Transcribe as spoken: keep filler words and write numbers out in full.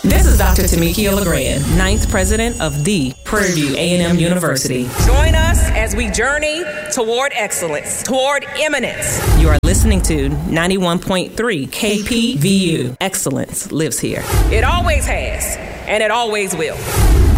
This is Doctor Tamikia LeGrand, ninth president of the Prairie View A and M University. Join us as we journey toward excellence, toward eminence. You are listening to ninety-one point three K P V U. Excellence lives here. It always has, and it always will.